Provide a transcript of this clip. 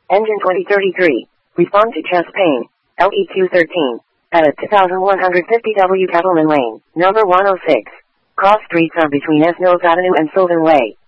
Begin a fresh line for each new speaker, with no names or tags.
Engine 2033. Respond to chest pain. LEQ 13. At 2150 W Cattleman Lane, number 106. Cross streets are between S. Mills Avenue and Sylvan Way.